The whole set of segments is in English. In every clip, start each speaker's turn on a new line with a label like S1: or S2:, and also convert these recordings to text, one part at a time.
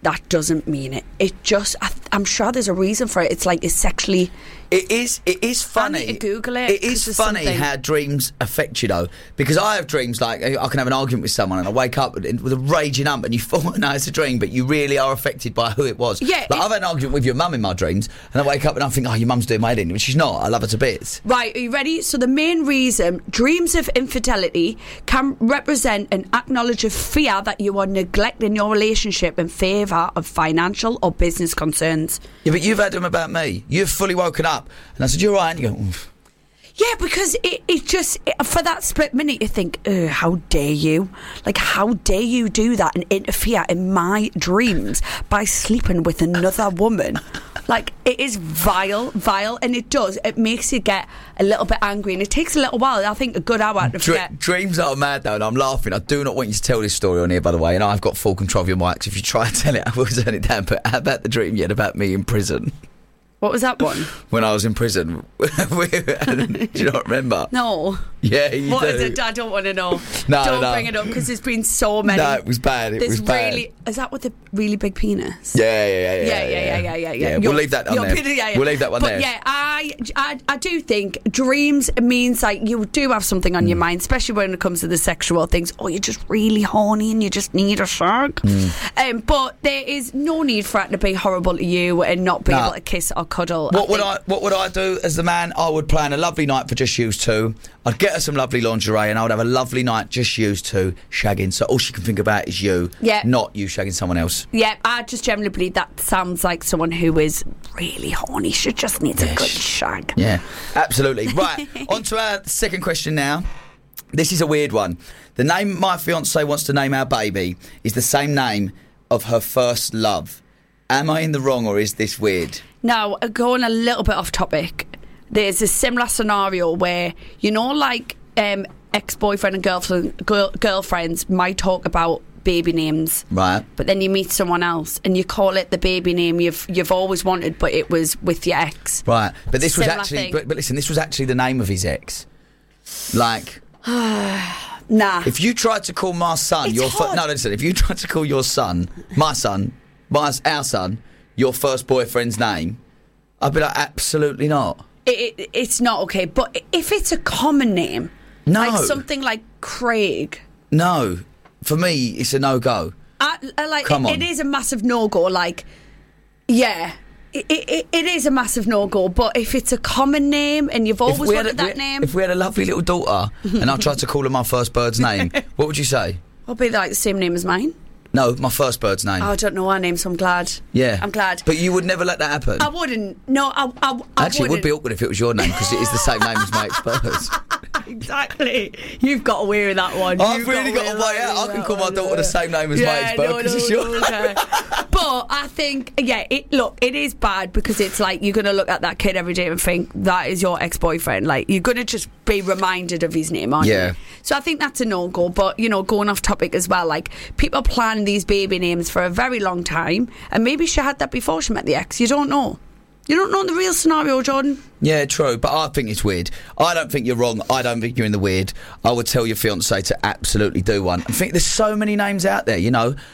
S1: that doesn't mean it. It just, I'm sure there's a reason for it. It's like it's sexually...
S2: It is funny.
S1: I need to Google it.
S2: It is funny how dreams affect you, though. Because I have dreams like I can have an argument with someone and I wake up with a raging ump and you thought, no, it's a dream, but you really are affected by who it was.
S1: Yeah.
S2: Like, I've had an argument with your mum in my dreams and I wake up and I think, oh, your mum's doing my head in. But she's not. I love her to bits.
S1: Right, are you ready? So the main reason dreams of infidelity can represent an acknowledged fear that you are neglecting your relationship in favour of financial or business concerns.
S2: Yeah, but you've had them about me. You've fully woken up. And I said, you're right. And you go, oof.
S1: Yeah, because it just, for that split minute, you think, how dare you? Like, how dare you do that and interfere in my dreams by sleeping with another woman? Like, it is vile, and it makes you get a little bit angry, and it takes a little while, I think a good hour to forget.
S2: Dreams are mad, though, and I'm laughing. I do not want you to tell this story on here, by the way, and I've got full control of your mics. If you try and tell it, I will turn it down, but how about the dream you had about me in prison?
S1: What was that one?
S2: When I was in prison. Do you not remember?
S1: No.
S2: Yeah, you
S1: What
S2: do.
S1: is it? I don't want to know.
S2: No,
S1: don't
S2: no.
S1: bring it up because there's been so many.
S2: No, it was bad. It was bad.
S1: Is that with the really big penis?
S2: Yeah. We'll leave that on there. We'll leave that one there.
S1: But yeah, I do think dreams means like you do have something on your mind, especially when it comes to the sexual things. Oh, you're just really horny and you just need a shag. But there is no need for it to be horrible to you and not be able to kiss or cuddle.
S2: What would I do as the man? I would plan a lovely night for just you two. I'd get her some lovely lingerie and I would have a lovely night just you two shagging. So all she can think about is you, not you shagging someone else. Yeah,
S1: I just generally believe that sounds like someone who is really horny. She just needs a good shag.
S2: Yeah, absolutely. Right, on to our second question now. This is a weird one. The name my fiancée wants to name our baby is the same name of her first love. Am I in the wrong or is this weird?
S1: Now, going a little bit off topic, there's a similar scenario where, like ex-boyfriend and girlfriends might talk about baby names,
S2: right?
S1: But then you meet someone else and you call it the baby name you've always wanted, but it was with your ex,
S2: right? But this
S1: similar
S2: was actually,
S1: thing.
S2: but listen, this was actually the name of his ex. Like,
S1: nah.
S2: If you tried to call my son, listen. If you tried to call your son, our son, your first boyfriend's name, I'd be like, absolutely not.
S1: It's not okay. But if it's a common name, like something like Craig,
S2: no. For me, it's a no-go.
S1: Come on. It is a massive no-go. Like, yeah, it is a massive no-go. But if it's a common name and you've always wanted that name...
S2: If we had a lovely little daughter and I tried to call her my first bird's name, what would you say?
S1: I'll be like the same name as mine.
S2: No, my first bird's name.
S1: Oh, I don't know our name, so I'm glad.
S2: Yeah.
S1: I'm glad.
S2: But you would never let that happen?
S1: I wouldn't. No, I
S2: Actually,
S1: wouldn't.
S2: It would be awkward if it was your name because it is the same name as my ex-birds.
S1: Exactly. You've got away with that one.
S2: I've really got away out. I can call my daughter the same name as my ex-bird because it's your name.
S1: But I think, it is bad because it's like you're going to look at that kid every day and think that is your ex-boyfriend. Like, you're going to just be reminded of his name, aren't you? So I think that's a no-go. But, going off topic as well, like, people plan these baby names for a very long time, and maybe she had that before she met the ex. You don't know. You don't know the real scenario, Jordan. Yeah, true, but I think it's weird. I don't think you're wrong. I don't think you're in the weird. I would tell your fiancé to absolutely do one. I think there's so many names out there,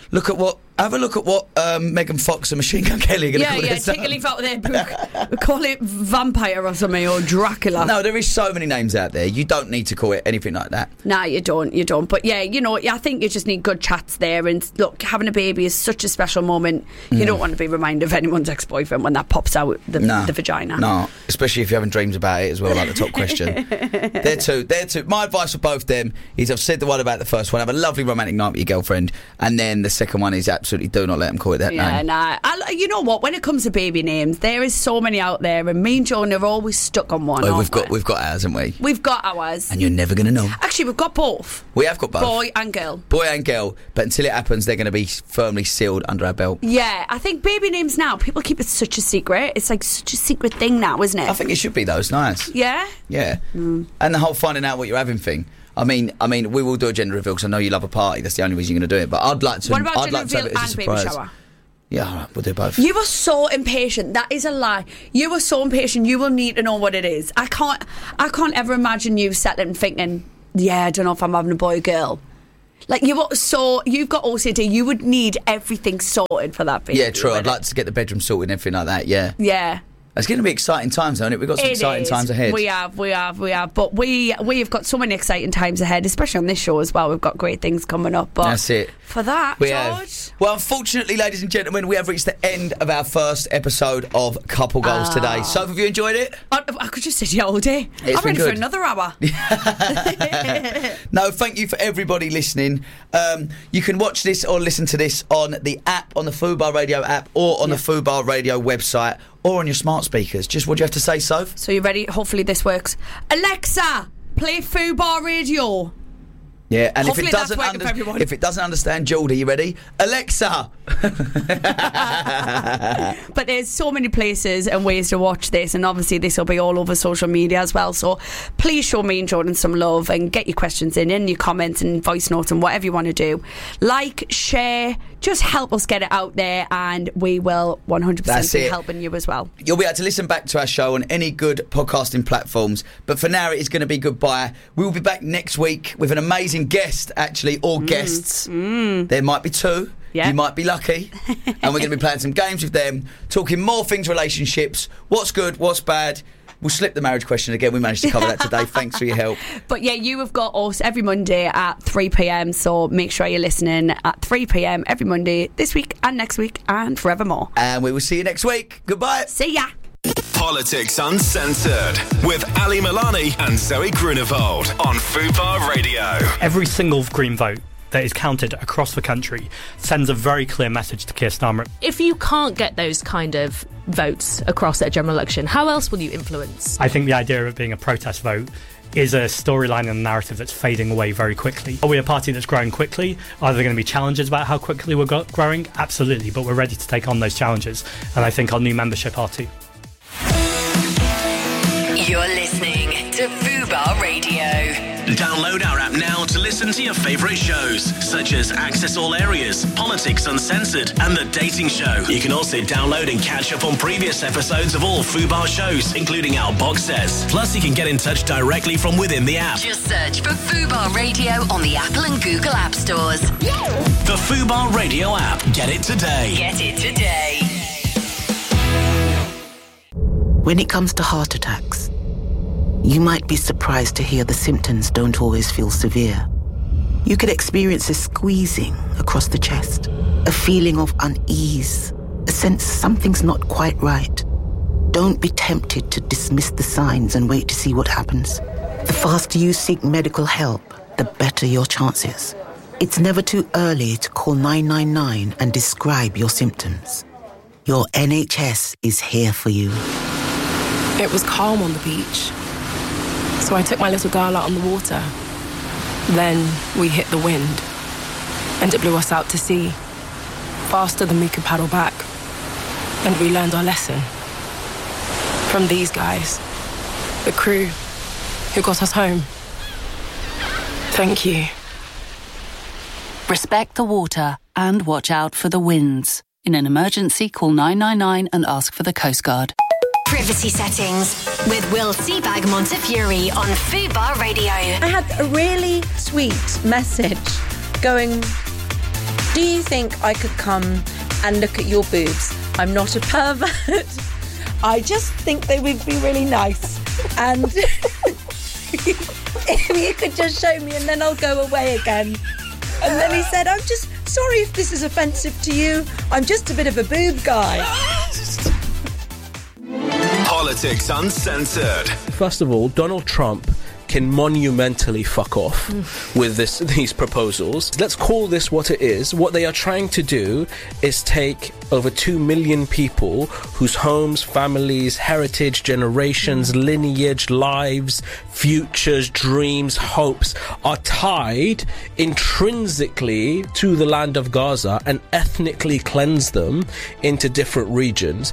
S1: Have a look at what Megan Fox and Machine Gun Kelly are going to call it. Take a leaf out of their book. We call it Vampire or something, or Dracula. No, there is so many names out there. You don't need to call it anything like that. Nah, you don't. But yeah, I think you just need good chats there. And look, having a baby is such a special moment. You don't want to be reminded of anyone's ex-boyfriend when that pops out the vagina. No, especially if you're having dreams about it as well, like the top question. They're two. My advice for both them is, I've said the one about the first one, have a lovely romantic night with your girlfriend, and then the second one is absolutely do not let them call it that name. Yeah, nah. You know what? When it comes to baby names, there is so many out there, and me and Joan are always stuck on one. We've got ours, haven't we? We've got ours, and you're never going to know. Actually, we've got both. We have got both, boy and girl. But until it happens, they're going to be firmly sealed under our belt. Yeah, I think baby names now, people keep it such a secret. It's like such a secret thing now, isn't it? I think it should be though. It's nice. Yeah. And the whole finding out what you're having thing. I mean, we will do a gender reveal because I know you love a party. That's the only reason you're going to do it. But I'd like to. What about gender reveal and baby shower? Yeah, all right, we'll do both. You were so impatient. That is a lie. You were so impatient. You will need to know what it is. I can't ever imagine you sitting and thinking, I don't know if I'm having a boy or girl. Like, you've got OCD, you would need everything sorted for that baby.
S2: Yeah, true. I'd like to get the bedroom sorted and everything like that, yeah.
S1: Yeah.
S2: It's going to be exciting times, isn't it? We've got some exciting times ahead.
S1: We have. But we have got so many exciting times ahead, especially on this show as well. We've got great things coming up. But
S2: that's it.
S1: For that,
S2: George.
S1: Have.
S2: Well, unfortunately, ladies and gentlemen, we have reached the end of our first episode of Couple Goals today. So, have you enjoyed it?
S1: I could just sit here all day.
S2: I'm
S1: ready for another hour.
S2: No, thank you for everybody listening. You can watch this or listen to this on the app, on the Fubar Radio app, or on the Fubar Radio website, or on your smart speakers. Just what do you have to say, Soph?
S1: So you ready? Hopefully this works. Alexa, play Fubar Radio.
S2: Yeah, and
S1: hopefully
S2: if it doesn't understand Geordie, you ready? Alexa.
S1: But there's so many places and ways to watch this, and obviously this will be all over social media as well. So please show me and Jordan some love and get your questions in your comments and voice notes and whatever you want to do. Like, share, just help us get it out there, and we will 100% be helping you as well.
S2: You'll be able to listen back to our show on any good podcasting platforms. But for now, it is going to be goodbye. We will be back next week with an amazing guest, actually, or guests. There might be two. Yeah. You might be lucky. And we're going to be playing some games with them, talking more things, relationships, what's good, what's bad. We'll slip the marriage question again. We managed to cover that today. Thanks for your help.
S1: But yeah, you have got us every Monday at 3 p.m. So make sure you're listening at 3 p.m. every Monday, this week and next week and forevermore.
S2: And we will see you next week. Goodbye.
S1: See ya.
S3: Politics Uncensored with Ali Milani and Zoe Grunewald on Fubar Radio.
S4: Every single Green vote that is counted across the country sends a very clear message to Keir Starmer.
S5: If you can't get those kind of votes across at a general election, how else will you influence?
S4: I think the idea of it being a protest vote is a storyline and a narrative that's fading away very quickly. Are we a party that's growing quickly? Are there going to be challenges about how quickly we're growing? Absolutely, but we're ready to take on those challenges, and I think our new membership are too.
S6: You're listening to Fubar Radio.
S3: Download our app now to listen to your favourite shows, such as Access All Areas, Politics Uncensored, and The Dating Show. You can also download and catch up on previous episodes of all Fubar shows, including our box sets. Plus, you can get in touch directly from within the app.
S6: Just search for Fubar Radio on the Apple and Google App Stores.
S3: The Fubar Radio app. Get it today.
S6: Get it today.
S7: When it comes to heart attacks, you might be surprised to hear the symptoms don't always feel severe. You could experience a squeezing across the chest, a feeling of unease, a sense something's not quite right. Don't be tempted to dismiss the signs and wait to see what happens. The faster you seek medical help, the better your chances. It's never too early to call 999 and describe your symptoms. Your NHS is here for you.
S8: It was calm on the beach, so I took my little girl out on the water. Then we hit the wind, and it blew us out to sea, faster than we could paddle back. And we learned our lesson from these guys, the crew who got us home. Thank you.
S9: Respect the water and watch out for the winds. In an emergency, call 999 and ask for the Coast Guard.
S6: Privacy settings with Will Seabag Montefiore on Fubar Radio.
S10: I had a really sweet message going, do you think I could come and look at your boobs? I'm not a pervert. I just think they would be really nice. And if you could just show me and then I'll go away again. And then he said, I'm just sorry if this is offensive to you. I'm just a bit of a boob guy.
S3: Politics Uncensored.
S11: First of all, Donald Trump can monumentally fuck off with these proposals. Let's call this what it is. What they are trying to do is take over 2 million people whose homes, families, heritage, generations, lineage, lives, futures, dreams, hopes are tied intrinsically to the land of Gaza and ethnically cleanse them into different regions.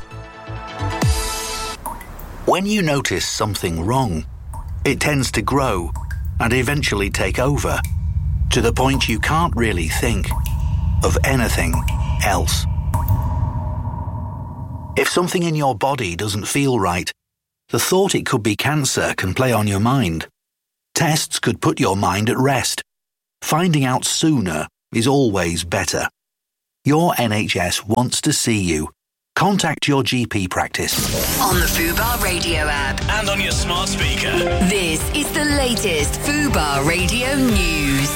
S12: When you notice something wrong, it tends to grow and eventually take over, to the point you can't really think of anything else. If something in your body doesn't feel right, the thought it could be cancer can play on your mind. Tests could put your mind at rest. finding out sooner is always better. Your NHS wants to see you. Contact your GP practice.
S6: On the Fubar Radio app.
S3: And on your smart speaker.
S6: This is the latest Fubar Radio news.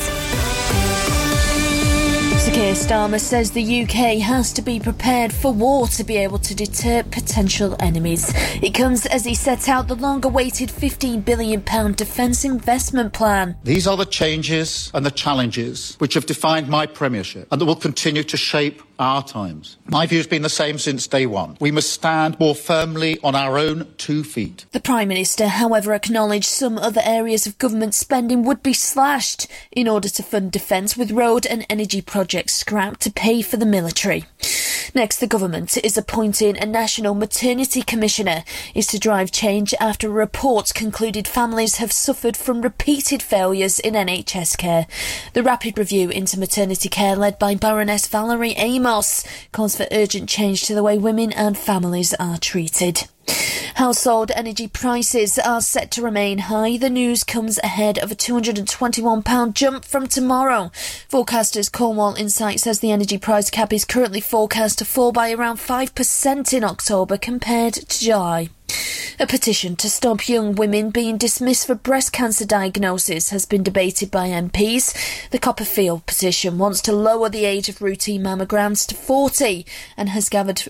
S13: Sir Keir Starmer says the UK has to be prepared for war to be able to deter potential enemies. It comes as he sets out the long-awaited £15 billion defence investment plan.
S14: These are the changes and the challenges which have defined my premiership and that will continue to shape our times. My view has been the same since day one. We must stand more firmly on our own 2 feet.
S13: The Prime Minister, however, acknowledged some other areas of government spending would be slashed in order to fund defence, with road and energy projects scrapped to pay for the military. Next, the government is appointing a National Maternity Commissioner. Is to drive change after a report concluded families have suffered from repeated failures in NHS care. The rapid review into maternity care, led by Baroness Valerie Amos, calls for urgent change to the way women and families are treated. Household energy prices are set to remain high. The news comes ahead of a £221 jump from tomorrow. Forecasters Cornwall Insight says the energy price cap is currently forecast to fall by around 5% in October compared to July. A petition to stop young women being dismissed for breast cancer diagnosis has been debated by MPs. The Copperfield petition wants to lower the age of routine mammograms to 40 and has gathered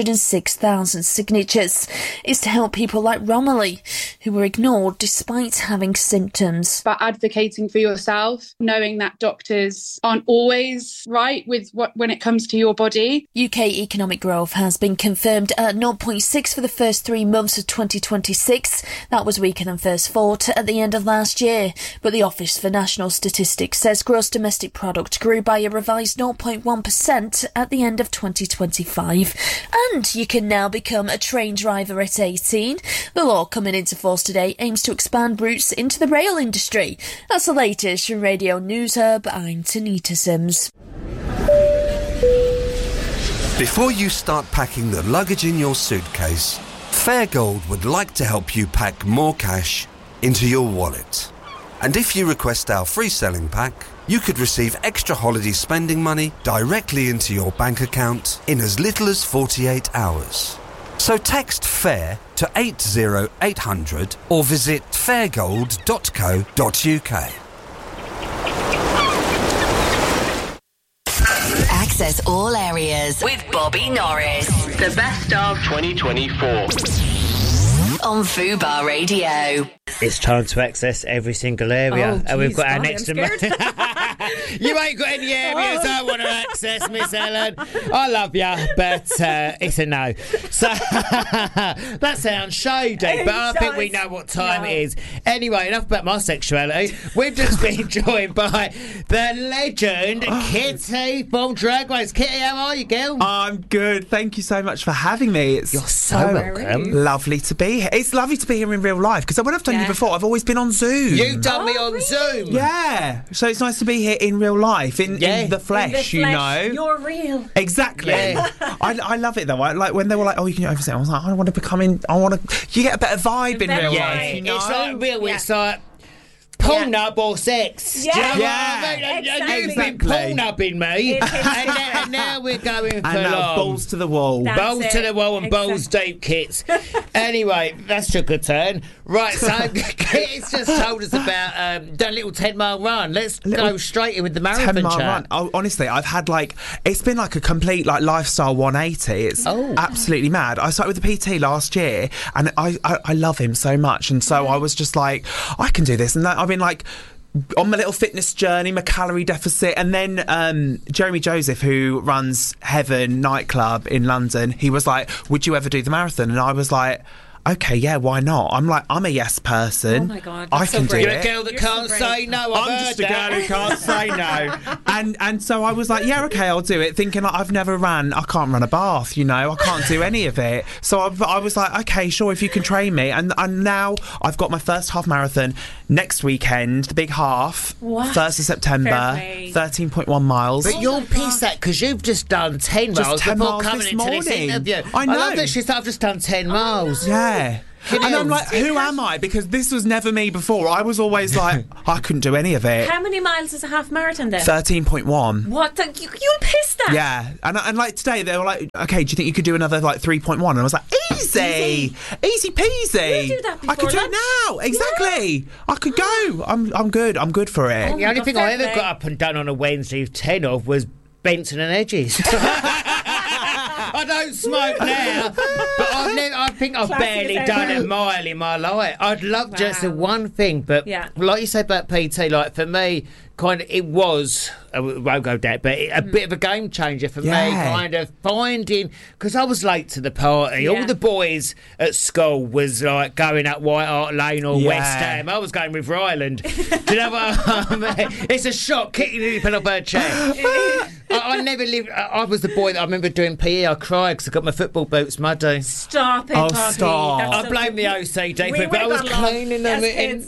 S13: 106,000 signatures. It's to help people like Romilly, who were ignored despite having symptoms.
S15: About advocating for yourself, knowing that doctors aren't always right with when it comes to your body.
S13: UK economic growth has been confirmed at 0.6 for the first 3 months of 2026. That was weaker than first thought at the end of last year, but the Office for National Statistics says gross domestic product grew by a revised 0.1% at the end of 2025. And you can now become a train driver at 18. The law coming into force today aims to expand routes into the rail industry. That's the latest from Radio News Hub. I'm Tanita Sims.
S16: Before you start packing the luggage in your suitcase, Fairgold would like to help you pack more cash into your wallet. And if you request our free selling pack, you could receive extra holiday spending money directly into your bank account in as little as 48 hours. So text FAIR to 80800 or visit fairgold.co.uk.
S6: Access all areas with Bobby Norris. The best of
S3: 2024.
S6: On Fubar Radio.
S17: It's time to access every single area.
S10: Oh,
S17: and we've got our
S10: God,
S17: next...
S10: I'm scared.
S17: You ain't got any areas I want to access, Miss Ellen. I love you, but it's a no. So that sounds shady, but I think we know what time it is. Anyway, enough about my sexuality. We've just been joined by the legend Kitty from Drag Race. Kitty, how are you, girl?
S18: I'm good. Thank you so much for having me.
S17: You're so welcome.
S18: Lovely to be here. It's lovely to be here in real life, because when I've done you before, I've always been on Zoom.
S17: You've done me on Zoom?
S18: Yeah. So it's nice to be here in real life, in the flesh, you know.
S10: You're real.
S18: Exactly. Yeah. I love it, though. Like when they were like, oh, you can oversee, I was like, I want to become in, you get a better vibe in real life, you know?
S17: It's like real, it's like porn up or sex.
S10: Yeah.
S17: Do you know what I mean?
S10: Exactly.
S17: You've been porn upping me, and now we're going for
S18: balls to the wall.
S17: Balls to the wall and balls deep, Kits. Anyway, that's took a turn. Right, so Kit's just told us about done a little 10-mile run. Let's go straight in with the marathon
S18: 10-mile
S17: chat.
S18: run. Oh, honestly, I've had it's been like a complete lifestyle 180. It's absolutely mad. I started with the PT last year, and I love him so much, and so I was just like, I can do this, and I've been like on my little fitness journey, my calorie deficit, and then Jeremy Joseph, who runs Heaven nightclub in London, he was like, would you ever do the marathon? And I was like, okay, yeah, why not? I'm a yes person.
S10: Oh my God,
S18: I can do it.
S17: You're a girl that can't say no.
S18: I'm just a girl who can't say no. And so I was like, yeah, okay, I'll do it. Thinking like, I've never ran. I can't run a bath, you know. I can't do any of it. So I was like, okay, sure, if you can train me. And now I've got my first half marathon next weekend, the big half, 1st of September, 13.1 miles.
S17: But you're pissed at because you've just done 10 miles before coming into this interview.
S18: I know.
S17: I love that she's like, I've just done 10 miles.
S18: Yeah. And I'm like, who am I? Because this was never me before. I was always like, I couldn't do any of it.
S10: How many miles is a half marathon then?
S18: 13.1.
S10: What? You'll piss that?
S18: Yeah. And like today, they were like, okay, do you think you could do another like 3.1? And I was like, easy peasy.
S10: You do that before
S18: I could do
S10: lunch.
S18: it now. Exactly. Yeah. I could go. I'm good. I'm good for it.
S17: The only thing I ever got up and done on a Wednesday 10 of was Benson and Edges. I don't smoke now, but I think I've barely done a mile in my life. I'd love just the one thing, but like you say about PT, like for me, kind of it was, I won't go down, but a bit of a game changer for me, kind of finding, because I was late to the party. All the boys at school was like going up White Hart Lane or West Ham. I was going with Ryland. Do you know what I mean? It's a shock, kicking it up her chair. I never lived. I was the boy that I remember doing PE. I cried because I got my football boots muddy.
S10: Stop it, Bobby.
S18: Stop.
S17: I blame the OCD for it, but I was cleaning them.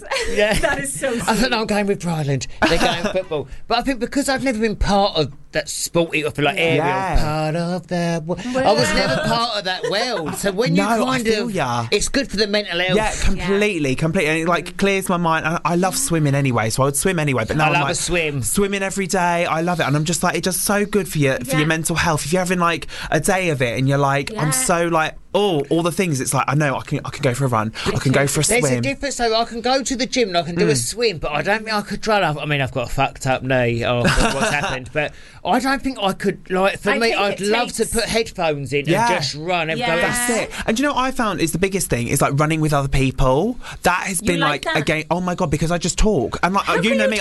S10: That is so sweet.
S17: I thought, no, I'm going with Ryland. They're going football. But I think because I've never been part of that sporty, I feel like Ariel, part of that. I was never part of that world. So when you it's good for the mental health.
S18: Yeah, completely. And it like clears my mind. And I love swimming anyway, so I would swim anyway. But now
S17: I love
S18: I'm
S17: a swim.
S18: Swimming every day. I love it, and I'm just like, it's just so good for your mental health. If you're having like a day of it, and you're like, I'm so like, all the things. It's like I know I can go for a run. I can go for a swim.
S17: There's a difference. So I can go to the gym and I can do a swim, but I don't think I could run. I mean, I've got a fucked up knee after what's happened, but I don't think I could. Like for me, I'd love to put headphones in and just run. And go,
S18: that's it. And do you know what I found is the biggest thing is like running with other people. That has been like again. Oh my god, because I just talk and like you know me,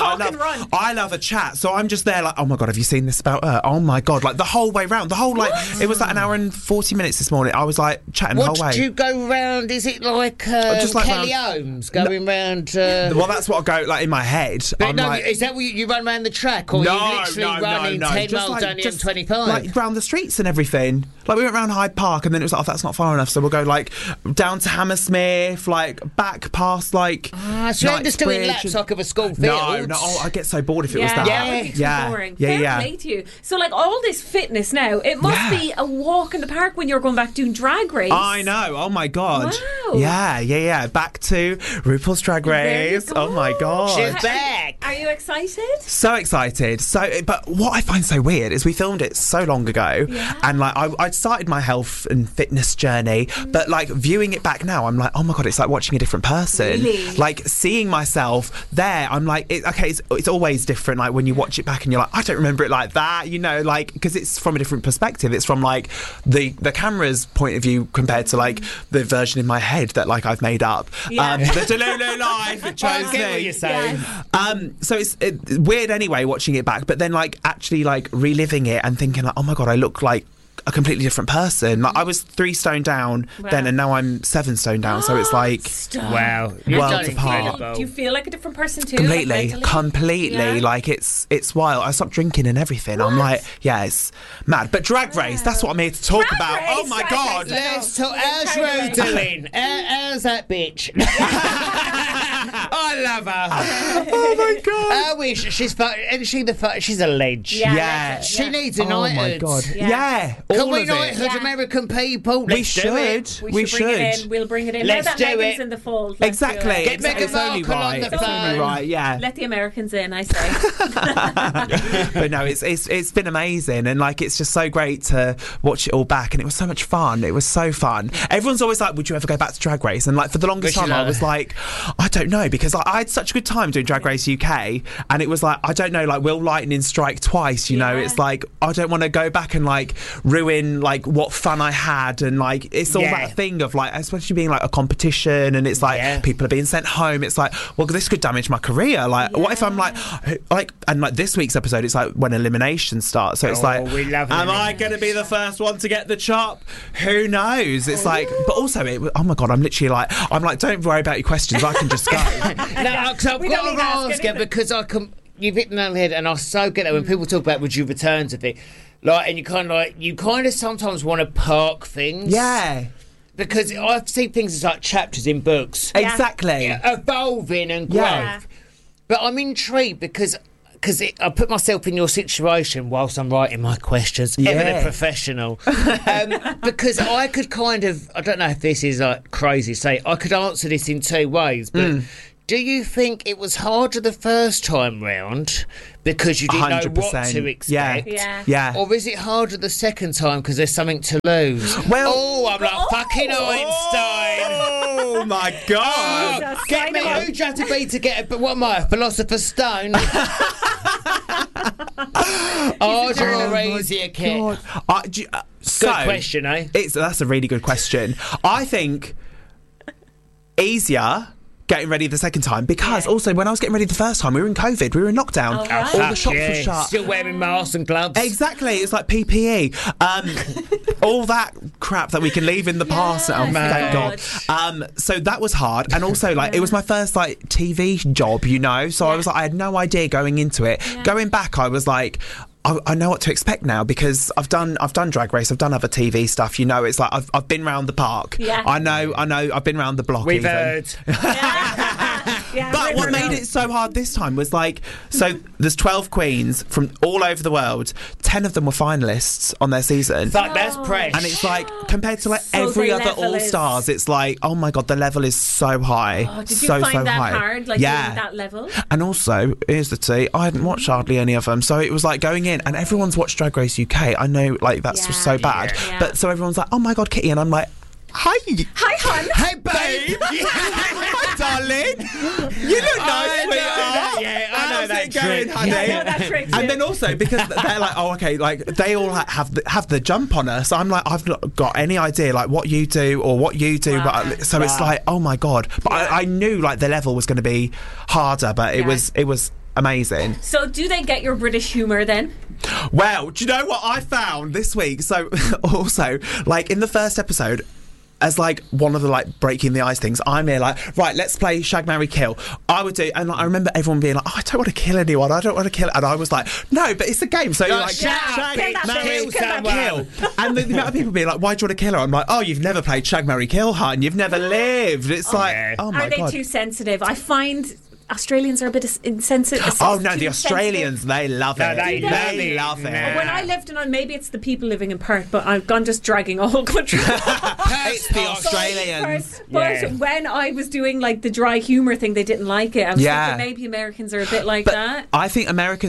S18: I love a chat. So I'm just there like, oh my god, have you seen this about her? Oh my god, like the whole way round, the whole like it was like an hour and 40 minutes this morning. I was like chatting the whole way.
S17: What do you go round? Is it like just like Kelly Holmes going round?
S18: Well, that's what I go like in my head.
S17: But no, is that what you run around the track, or you literally running 10 miles down the M25?
S18: Like round the streets and everything. Like we went round Hyde Park, and then it was like, oh, that's not far enough, so we'll go like down to Hammersmith, like back past like.
S17: So you're just doing laps like of a school field.
S18: No, I'd get so bored if it was that.
S10: Yeah, boring. Fair play to you. So like all this fitness now, it must be a walk in the park when you're going back doing Drag Race.
S18: I know. Oh my god.
S10: Wow.
S18: Yeah. Back to RuPaul's Drag Race. Oh my god.
S17: She's back.
S10: Are you excited?
S18: So excited. But what I find so weird is we filmed it so long ago, and like I'd started my health and fitness journey, but like viewing it back now, I'm like, oh my god, it's like watching a different person.
S10: Really?
S18: Like seeing myself there, I'm like, it's always different. Like when you watch it back and you're like, I don't remember it like that, you know, like because it's from a different perspective. It's from like the camera's point of view compared to like the version in my head that like I've made up. The Delulu life, it chose
S17: I get what you're saying.
S18: So it's weird anyway watching it back, but then like actually like reliving it and thinking like, oh my god, I look like a completely different person. Like I was 3 stone down then, and now I'm 7 stone down. So it's like
S17: wow,
S18: worlds apart.
S10: Do you feel like a different person too?
S18: Completely.
S10: Yeah.
S18: Like it's wild. I stopped drinking and everything. I'm like, yeah, it's mad. But Drag Race, that's what I'm here to talk about. Oh my god.
S17: Let's talk. How's Ru doing? How's that bitch? I love her.
S18: Oh my god.
S17: I wish she's isn't she she's a ledge.
S18: Yeah.
S17: She needs a knighthood.
S18: Oh my god. Yeah.
S17: Can we knighthood American people?
S18: We should.
S10: We should. Bring it in. We'll bring it in.
S17: Let's
S10: now that
S17: do
S10: Meghan's
S17: it.
S10: in the fold.
S18: Exactly.
S17: Get Meghan Markle on the phone.
S18: It's only right, yeah.
S10: Let the Americans in, I say.
S18: But no, it's been amazing, and like it's just so great to watch it all back, and it was so much fun. It was so fun. Everyone's always like, would you ever go back to Drag Race? And like for the longest time I was like, I don't know, because like, I had such a good time doing Drag Race UK, and it was like, I don't know, like will lightning strike twice, you know? It's like I don't want to go back and like ruin like what fun I had, and like it's all that thing of like, especially being like a competition, and it's like people are being sent home. It's like, well, this could damage my career. Like what if I'm like and like this week's episode, it's like when elimination starts, so it's like, am I going to be the first one to get the chop? Who knows? It's like, but also oh my god, I'm like, don't worry about your questions, I can just go.
S17: No, because I've got to ask you, because I can. You've hit the nail on the head, and I so get that when people talk about would you return to things, like, and you kind of sometimes want to park things.
S18: Yeah.
S17: Because I've seen things as like chapters in books.
S18: Exactly.
S17: Evolving and growth.
S18: Yeah.
S17: But I'm intrigued because because I put myself in your situation whilst I'm writing my questions. Ever professional. Because I could kind of, I don't know if this is like crazy to say, I could answer this in two ways, but do you think it was harder the first time round because you didn't know what to expect?
S18: Yeah.
S17: Or is it harder the second time because there's something to lose?
S18: Well,
S17: I'm like fucking Einstein.
S18: Oh my God!
S17: Oh, get me. Who'd you have to be to get a? What am I? A philosopher's stone? Harder or easier, Kit?
S18: Good
S17: question, eh?
S18: That's a really good question. I think easier getting ready the second time, because also when I was getting ready the first time, we were in COVID, we were in lockdown, all the shops were shut,
S17: still wearing masks and gloves.
S18: Exactly, it's like PPE, all that crap that we can leave in the past now. Thank God. So that was hard, and also like it was my first like TV job, you know, so I was like, I had no idea going into it. Going back, I was like, I know what to expect now, because I've done Drag Race, I've done other TV stuff, you know, it's like I've been round the park. I know, I've been round the block.
S17: We've heard.
S18: But what made it so hard this time was like, so there's 12 queens from all over the world, 10 of them were finalists on their season.
S17: Fuck, that's fresh.
S18: And it's like, compared to like every other All-Stars, it's like, oh my God, the level is so high.
S5: Did you find that hard, like doing that level?
S18: And also, here's the tea, I hadn't watched hardly any of them, so it was like going in, and everyone's watched Drag Race UK. I know, like, that's just so bad. But so everyone's like, oh my God, Kitty, and I'm like, hi,
S5: hon.
S18: Hey, babe. Hi, darling. You look nice, sweetheart.
S17: I know that
S18: going,
S17: trick.
S18: honey.
S5: I know that trick too.
S18: And then also, because they're like, oh, okay, like, they all like, have the jump on us. I'm like, I've not got any idea, like, what you do or what you do. But so it's like, oh my God. But I knew, like, the level was going to be harder, but it was amazing.
S5: So do they get your British humour then?
S18: Well, do you know what I found this week? So also, like, in the first episode, as like one of the like breaking the ice things, I'm here like, right, let's play Shag, Marry, Kill. I would do, and like, I remember everyone being like, oh, I don't want to kill anyone, and I was like, no, but it's a game, so you're like,
S17: Shag, Marry,
S18: Kill. And the amount of people being like, why do you want to kill her? I'm like, oh, you've never played Shag, Marry, Kill, hun, you've never lived. It's like, oh my God.
S5: Are they too sensitive? I find Australians are a bit insensitive.
S18: Oh no, the Australians, they love it.
S17: They love it.
S5: When I lived in, maybe it's the people living in Perth, but I've gone just dragging a whole country.
S18: It's the Australians.
S5: But when I was doing like the dry humour thing, they didn't like it. I was thinking maybe Americans are a bit like that.
S18: I think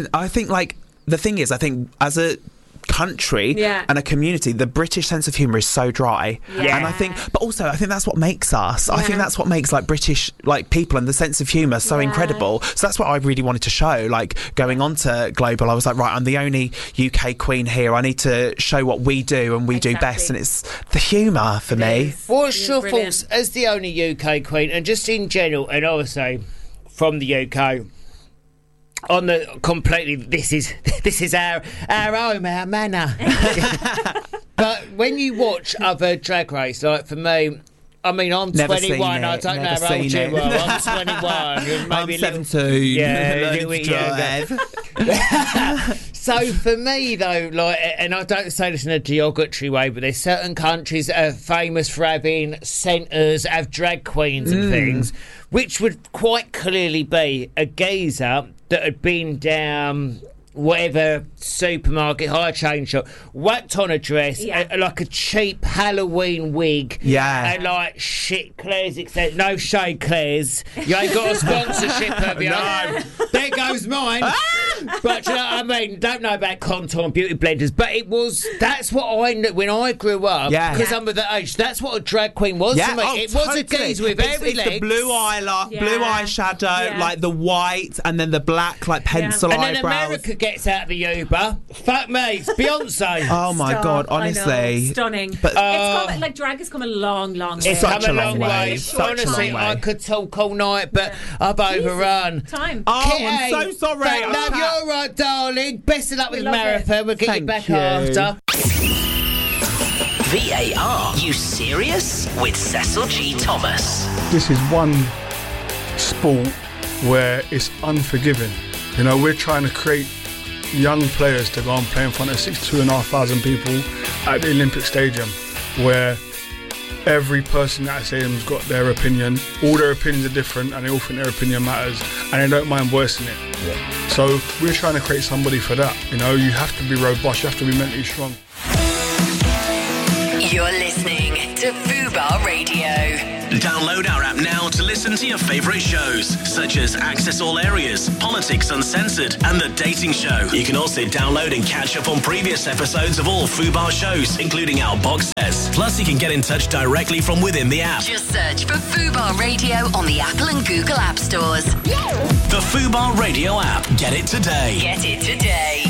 S18: like the thing is, I think as a country and a community, the British sense of humour is so dry, and I think that's what makes us. I think that's what makes like British like people and the sense of humour so incredible. So that's what I really wanted to show. Like going on to Global, I was like, right, I'm the only UK queen here. I need to show what we do and we do best, and it's the humour for me.
S17: What's your thoughts as the only UK queen, and just in general, and obviously from the UK? On the completely, this is our home, our manor. But when you watch other Drag Race, like for me, I mean, I'm 21. I don't know how old you are. I'm 21.
S18: Maybe I'm 17.
S17: So for me, though, like, and I don't say this in a derogatory way, but there's certain countries that are famous for having centres, have drag queens and things, which would quite clearly be a geezer that had been down whatever supermarket, high chain shop, whacked on a dress, like a cheap Halloween wig, and like shit Claire's, except no shade Claire's. You ain't got a sponsorship, have you? No. There goes mine. But you know what I mean? Don't know about Contour and Beauty Blenders, but that's what I knew when I grew up, because I'm of the age, that's what a drag queen was to me. It was a geezer with hairy legs.
S18: The blue eyeshadow, like the white, and then the black like pencil eyebrows.
S17: And then America gets out of the Uber. Fuck me, it's Beyonce.
S18: Oh my God, honestly.
S5: Stunning. But like drag has come a long, long way.
S17: It's come a long way. Honestly, I could talk all night, but I've overrun.
S5: Time.
S18: Oh, I'm so sorry.
S17: No, you're all right, darling. Best of luck with the marathon. We'll get you back after.
S3: VAR, you serious? With Cecil G. Thomas.
S19: This is one sport where it's unforgiving. You know, we're trying to create young players to go and play in front of 62,500 people at the Olympic Stadium, where every person at that stadium's got their opinion. All their opinions are different, and they all think their opinion matters, and they don't mind voicing it. Yeah. So we're trying to create somebody for that. You know, you have to be robust, you have to be mentally strong.
S6: You're listening to Fubar Radio.
S3: Download our app now to listen to your favourite shows, such as Access All Areas, Politics Uncensored, and The Dating Show. You can also download and catch up on previous episodes of all Fubar shows, including our box sets. Plus, you can get in touch directly from within the app.
S6: Just search for Fubar Radio on the Apple and Google App Stores.
S3: The Fubar Radio app. Get it today.
S6: Get it today.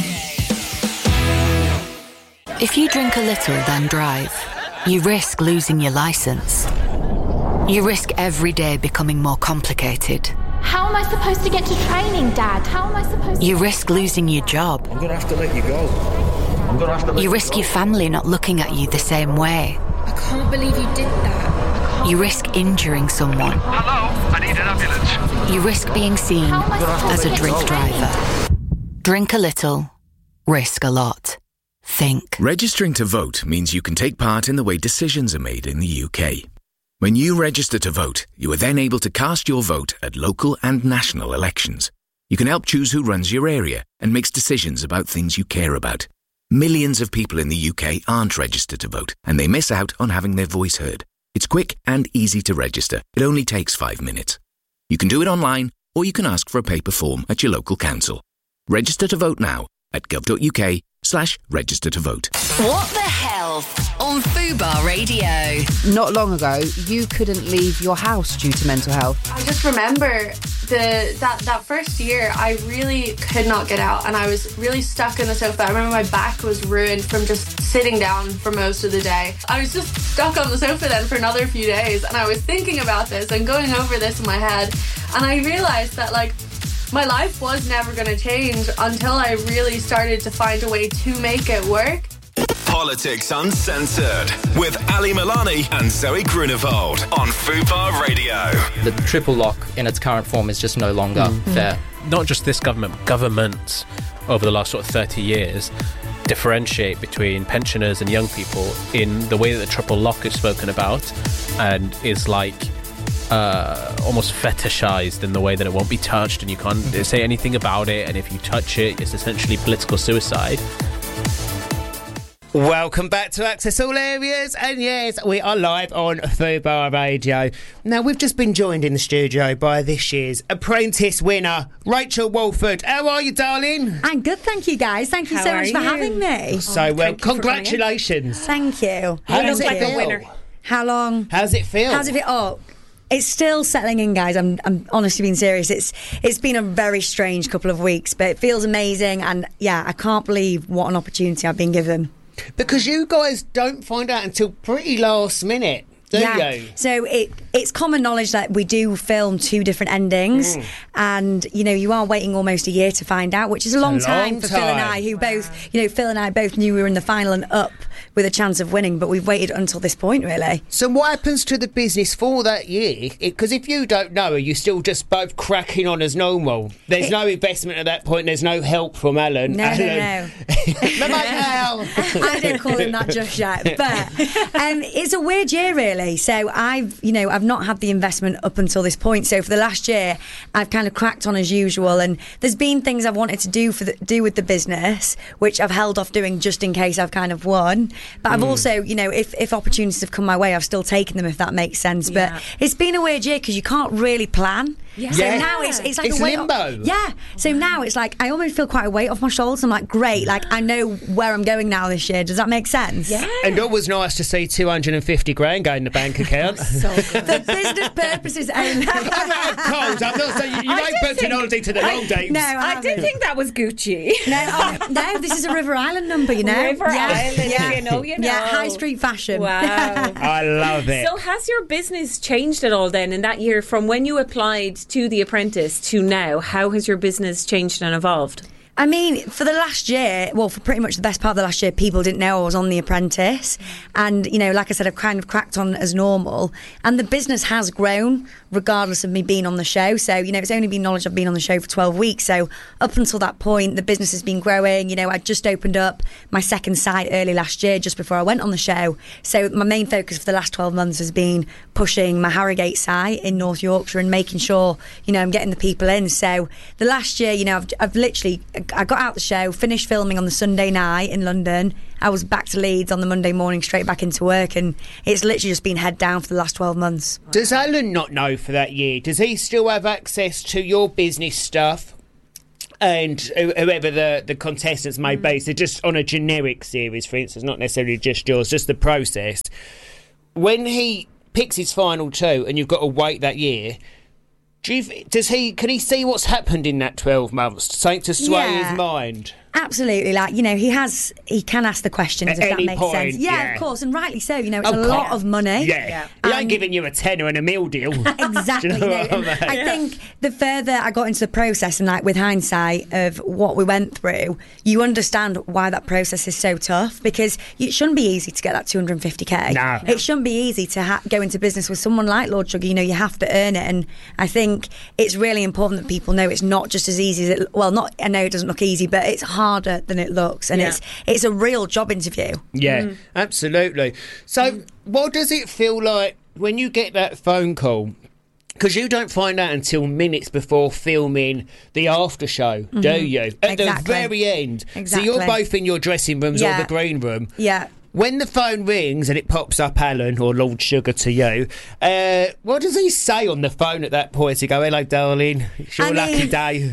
S20: If you drink a little, then drive, you risk losing your licence. You risk every day becoming more complicated.
S21: How am I supposed to get to training, Dad? How am I supposed to...
S20: You risk losing your job.
S22: I'm going to have to let you go.
S20: You risk your family not looking at you the same way.
S21: I can't believe you did that.
S20: You risk injuring someone.
S22: Hello, I need an ambulance.
S20: You risk being seen as a drink driver. Drink a little, risk a lot. Think.
S23: Registering to vote means you can take part in the way decisions are made in the UK. When you register to vote, you are then able to cast your vote at local and national elections. You can help choose who runs your area and makes decisions about things you care about. Millions of people in the UK aren't registered to vote, and they miss out on having their voice heard. It's quick and easy to register. It only takes 5 minutes. You can do it online, or you can ask for a paper form at your local council. Register to vote now at gov.uk/register to vote.
S6: What the Health on Fubar Radio.
S24: Not long ago, you couldn't leave your house due to mental health.
S25: I just remember that first year, I really could not get out, and I was really stuck in the sofa. I remember my back was ruined from just sitting down for most of the day. I was just stuck on the sofa then for another few days, and I was thinking about this and going over this in my head, and I realised that, like, my life was never going to change until I really started to find a way to make it work.
S3: Politics Uncensored with Ali Milani and Zoe Grunewald on Fubar Radio.
S26: The triple lock in its current form is just no longer fair.
S11: Not just this government, governments over the last sort of 30 years differentiate between pensioners and young people in the way that the triple lock is spoken about and is like almost fetishized in the way that it won't be touched and you can't say anything about it, and if you touch it, it's essentially political suicide.
S17: Welcome back to Access All Areas, and yes, we are live on Fubar Radio. Now, we've just been joined in the studio by this year's Apprentice winner, Rachel Walford. How are you, darling?
S27: I'm good, thank you, guys. Thank you so much for having me.
S17: So, well, congratulations.
S27: Thank you.
S17: How does it feel?
S27: How long?
S17: How's it feel?
S27: Oh, it's still settling in, guys. I'm honestly being serious. It's been a very strange couple of weeks, but it feels amazing, and yeah, I can't believe what an opportunity I've been given.
S17: Because you guys don't find out until pretty last minute, do you?
S27: So it's common knowledge that we do film 2 different endings, and you are waiting almost a year to find out, which is a long time for Phil and I, who both, Phil and I both knew we were in the final and up with a chance of winning, but we've waited until this point, really.
S17: So what happens to the business for that year? Because if you don't know, are you still just both cracking on as normal? There's no investment at that point. There's no help from Alan.
S27: No. I don't call him that just yet, but it's a weird year, really. So I've not had the investment up until this point. So for the last year, I've kind of cracked on as usual, and there's been things I've wanted to do with the business, which I've held off doing just in case I've kind of won. But I've also, if opportunities have come my way, I've still taken them, if that makes sense. But it's been a weird year because you can't really plan.
S17: Yeah.
S27: So now it's like
S17: it's
S27: a weight
S17: limbo.
S27: So now it's like I almost feel quite a weight off my shoulders. I'm like, great, like I know where I'm going now this year. Does that make sense?
S17: Yeah. And always nice to see 250 grand go in the bank account.
S27: The business purposes only.
S17: I'm not saying you ain't booked an holiday to the long dates.
S27: No,
S10: I did think that was Gucci.
S27: No, this is a River Island number,
S10: River Island, you know.
S27: Yeah, high street fashion.
S10: Wow.
S17: I love it.
S10: So has your business changed at all then in that year from when you applied to The Apprentice to now? How has your business changed and evolved?
S27: I mean, for the last year, well, for pretty much the best part of the last year, people didn't know I was on The Apprentice. And, you know, like I said, I've kind of cracked on as normal. And the business has grown, regardless of me being on the show. So, you know, it's only been knowledge I've been on the show for 12 weeks. So up until that point, the business has been growing. You know, I just opened up my second site early last year, just before I went on the show. So my main focus for the last 12 months has been pushing my Harrogate site in North Yorkshire and making sure, you know, I'm getting the people in. So the last year, you know, I've literally... I got out the show, finished filming on the Sunday night in London. I was back to Leeds on the Monday morning, straight back into work, and it's literally just been head down for the last 12 months.
S17: Does Alan not know for that year? Does he still have access to your business stuff? And whoever the contestants may be, so just on a generic series, for instance, not necessarily just yours, just the process. When he picks his final two and you've got to wait that year... Can he see what's happened in that 12 months? Something to sway his mind?
S27: Absolutely, like, you know, he can ask the questions if that makes sense. Yeah, of course, and rightly so. You know, it's a lot of money.
S17: Yeah. He ain't giving you a tenner and a meal deal.
S27: Exactly.
S17: Do you know what I mean?
S27: I think the further I got into the process, and like with hindsight of what we went through, you understand why that process is so tough, because it shouldn't be easy to get that 250k.
S17: No.
S27: It shouldn't be easy to go into business with someone like Lord Sugar. You know, you have to earn it, and I think it's really important that people know it's not just as easy as it. Well, not. I know it doesn't look easy, but it's harder than it looks, and it's a real job interview.
S17: Yeah, absolutely. So what does it feel like when you get that phone call? Because you don't find out until minutes before filming the after show, do you? At the very end.
S27: Exactly.
S17: So you're both in your dressing rooms or the green room.
S27: Yeah.
S17: When the phone rings and it pops up Alan or Lord Sugar to you, what does he say on the phone at that point? Does he go, "Hello, darling, it's your lucky day"?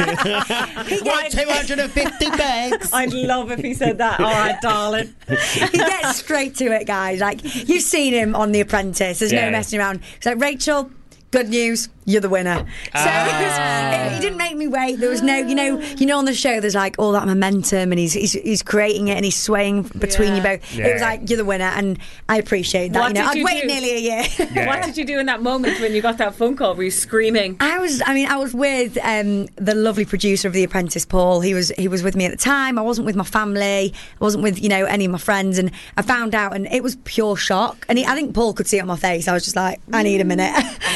S17: Want 250 bags?
S27: I'd love if he said that. All right, darling. He gets straight to it, guys. Like, you've seen him on The Apprentice. There's no messing around. It's like, "Rachel, good news, you're the winner." So he didn't make me wait. There was no, you know, on the show there's like all that momentum, and he's creating it, and he's swaying between you both. It was like, "You're the winner," and I appreciate that. I'd waited nearly a year.
S1: What did you do in that moment when you got that phone call? Were you screaming?
S27: I was with the lovely producer of The Apprentice, Paul. He was with me at the time. I wasn't with my family. I wasn't with, you know, any of my friends, and I found out, and it was pure shock. And I think Paul could see it on my face. I was just like, I need a minute.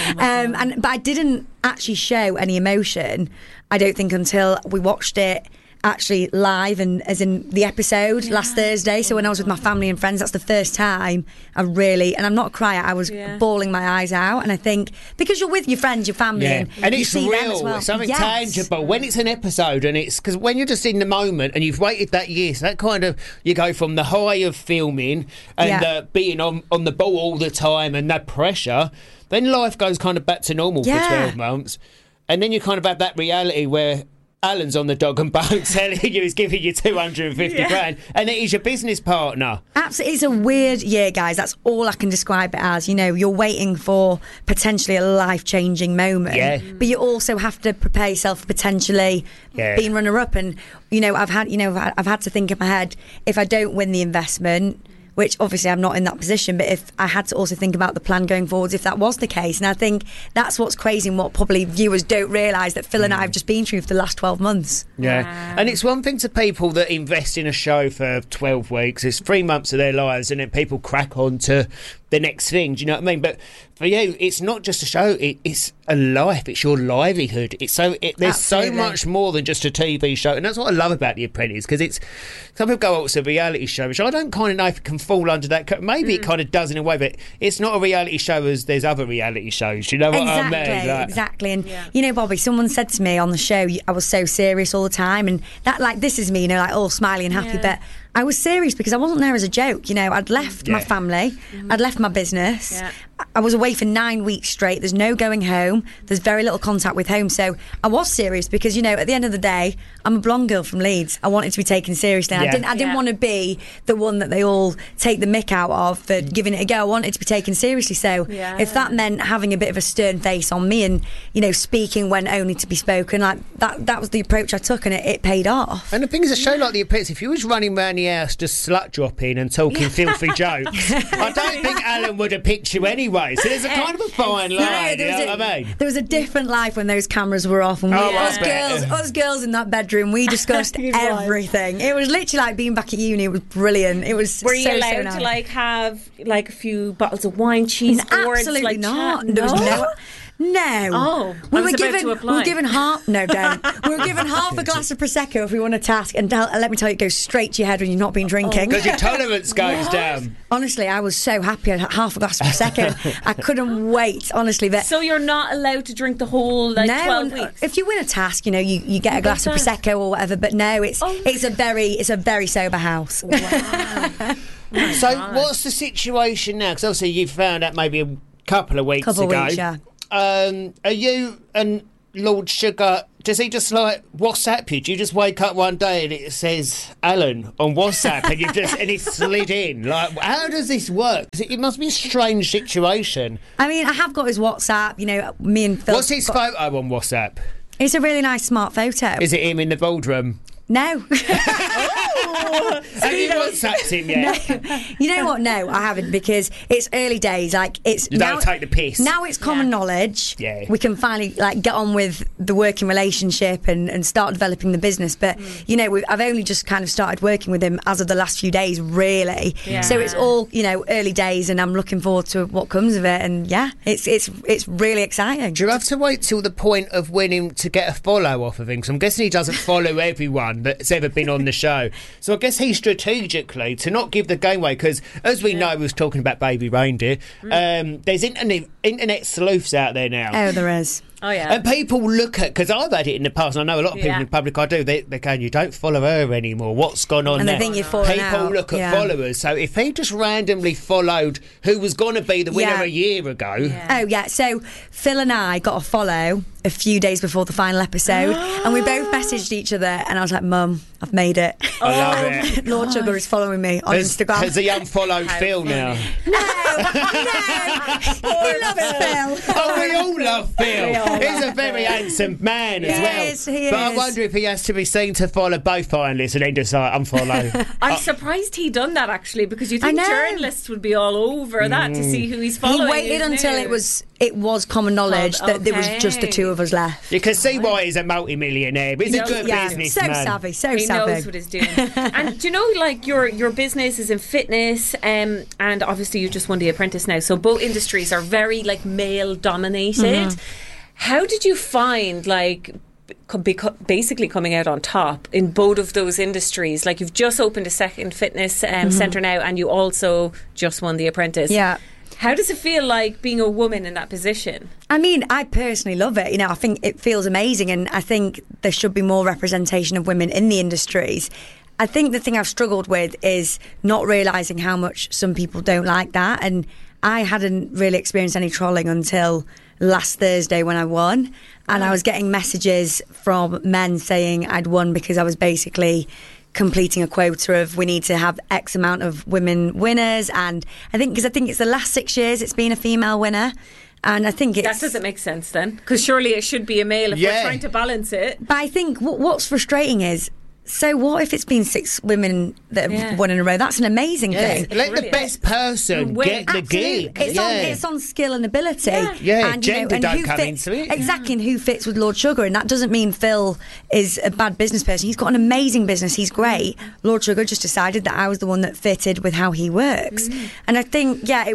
S27: But I didn't actually show any emotion, I don't think, until we watched it actually live, and as in the episode last Thursday. So when I was with my family and friends, that's the first time I really, and I'm not a crier, I was bawling my eyes out. And I think because you're with your friends, your family, and
S17: it's
S27: you see
S17: real,
S27: them as well.
S17: it's something tangible. When it's an episode, and it's because when you're just in the moment and you've waited that year, so that kind of, you go from the high of filming and being on the ball all the time and that pressure, then life goes kind of back to normal for 12 months. And then you kind of have that reality where Alan's on the dog and bone telling you he's giving you 250 grand, and it is your business partner.
S27: Absolutely. It's a weird year, guys. That's all I can describe it as. You know, you're waiting for potentially a life-changing moment, but you also have to prepare yourself for potentially being runner-up. And, you know, I've had to think in my head, if I don't win the investment, which obviously I'm not in that position, but if I had to also think about the plan going forwards if that was the case. And I think that's what's crazy, and what probably viewers don't realise, that Phil and I have just been through for the last 12 months.
S17: And it's one thing to people that invest in a show for 12 weeks, it's 3 months of their lives, and then people crack on to the next thing, do you know what I mean? But for you, it's not just a show, it's a life, it's your livelihood. There's so much more than just a TV show, and that's what I love about The Apprentice, because it's, some people go, "Oh, it's a reality show," which I don't kind of know if it can fall under that. Maybe it kind of does in a way, but it's not a reality show as there's other reality shows, you know what I mean?
S27: Exactly. And you know, Bobby, someone said to me on the show, I was so serious all the time, and that, like, this is me, you know, like all smiley and happy, but I was serious because I wasn't there as a joke. You know, I'd left my family, I'd left my business. I was away for 9 weeks straight. There's no going home. There's very little contact with home. So I was serious because, you know, at the end of the day, I'm a blonde girl from Leeds. I wanted to be taken seriously. I didn't want to be the one that they all take the mick out of for giving it a go. I wanted to be taken seriously. So if that meant having a bit of a stern face on me and, you know, speaking when only to be spoken, like that was the approach I took, and it paid off.
S17: And the thing is, a show like The Apprentice, if you was running around the house just slut dropping and talking filthy jokes, I don't think Alan would have picked you anyway. anyway. So there's a kind of a fine line, you know what I mean?
S27: There was a different life when those cameras were off, and us girls in that bedroom, we discussed everything. It was literally like being back at uni. It was brilliant. It was.
S1: Were you
S27: so
S1: allowed
S27: nice.
S1: to like have like a few bottles of wine, cheese boards?
S27: Absolutely
S1: like
S27: not.
S1: chat?
S27: There was
S1: No?
S27: No.
S1: Oh,
S27: we were given half. No, don't. We were given half a glass of prosecco if we won a task, and let me tell you, it goes straight to your head when you've not been drinking.
S17: Because your tolerance goes down.
S27: Honestly, I was so happy I had half a glass of prosecco. I couldn't wait. Honestly, but
S1: so you're not allowed to drink the whole 12 weeks.
S27: If you win a task, you get a glass of prosecco or whatever. But no, it's a very sober house.
S17: Wow. So what's the situation now? Because obviously you found out maybe a couple of weeks ago.
S27: Yeah.
S17: Are you and Lord Sugar, does he just like WhatsApp you? Do you just wake up one day and it says Alan on WhatsApp and he slid in? Like, how does this work? 'Cause it must be a strange situation.
S27: I mean, I have got his WhatsApp, me and Phil.
S17: What's his photo on WhatsApp?
S27: It's a really nice smart photo.
S17: Is it him in the boardroom?
S27: No.
S17: Have you WhatsApped him yet?
S27: No. You know what? No, I haven't, because it's early days. Like
S17: you don't take the piss.
S27: Now it's common knowledge.
S17: Yeah.
S27: We can finally get on with the working relationship and start developing the business. But I've only just kind of started working with him as of the last few days, really.
S1: Yeah.
S27: So it's all early days, and I'm looking forward to what comes of it. And yeah, it's really exciting.
S17: Do you have to wait till the point of winning to get a follow off of him? Because I'm guessing he doesn't follow everyone that's ever been on the show. So I guess he strategically, to not give the game away, because as we know, we was talking about Baby Reindeer, there's internet sleuths out there now.
S27: Oh, there is.
S1: Oh, yeah.
S17: And people look at, because I've had it in the past, and I know a lot of people in the public I do, they're going, you don't follow her anymore. What's gone on
S27: and
S17: there?
S27: And they think you're falling
S17: people
S27: out.
S17: look at followers. So if he just randomly followed who was going to be the winner a year ago.
S27: Yeah. Oh, yeah. So Phil and I got a follow a few days before the final episode, and we both messaged each other, and I was like, Mum, I've made it.
S17: I love it.
S27: Lord Sugar is following me on Instagram.
S17: Has he unfollowed Phil now?
S27: No. He loves Phil.
S17: Oh, we all love Phil. He's a very handsome man as well.
S27: He is.
S17: I wonder if he has to be seen to follow both finalists and then just unfollow.
S1: I'm surprised he done that, actually, because you think journalists would be all over that to see who he's following.
S27: He waited until it was common knowledge that there was just the two of us left.
S17: You can see why he's a multi-millionaire. He's a good businessman.
S27: So savvy.
S1: He knows what he's doing. And do you know, like, your business is in fitness, and obviously you just won The Apprentice now, so both industries are very male dominated. How did you find basically coming out on top in both of those industries? Like, you've just opened a second fitness centre now, and you also just won The Apprentice.
S27: Yeah.
S1: How does it feel like being a woman in that position?
S27: I mean, I personally love it. I think it feels amazing, and I think there should be more representation of women in the industries. I think the thing I've struggled with is not realising how much some people don't like that, and I hadn't really experienced any trolling until last Thursday when I won, and I was getting messages from men saying I'd won because I was basically completing a quota of we need to have X amount of women winners, and I think it's the last 6 years it's been a female winner, and I think
S1: that doesn't make sense then, because surely it should be a male if we're trying to balance it.
S27: But I think what's frustrating is, so what if it's been 6 women that have won in a row? That's an amazing thing.
S17: Let the best person get the gig.
S27: It's on skill and ability.
S17: And gender don't come into it.
S27: Exactly, and who fits with Lord Sugar. And that doesn't mean Phil is a bad business person. He's got an amazing business. He's great. Lord Sugar just decided that I was the one that fitted with how he works. And I think, that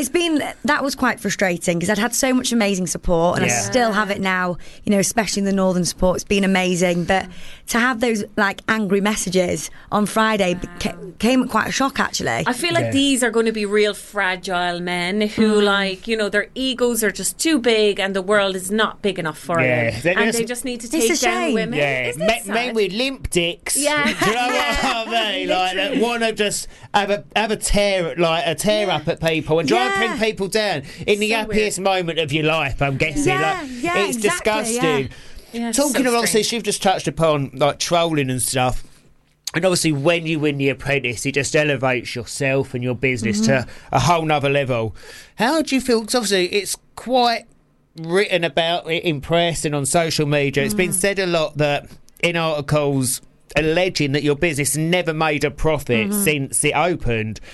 S27: was quite frustrating, because I'd had so much amazing support, and I still have it now, especially in the Northern support. It's been amazing. But to have those, angry messages on Friday came at quite a shock, actually.
S1: I feel like these are going to be real fragile men who their egos are just too big and the world is not big enough for them, and they just need to take down women.
S17: Men with limp dicks. Do you know what I mean? That want to just have a tear up at people and try and bring people down in the happiest moment of your life, I'm guessing. It's disgusting.
S1: Yeah,
S17: Talking of, obviously, you've just touched upon trolling and stuff, and obviously when you win The Apprentice, it just elevates yourself and your business to a whole nother level. How do you feel? Because obviously it's quite written about it in press and on social media. It's been said a lot that in articles alleging that your business never made a profit since it opened.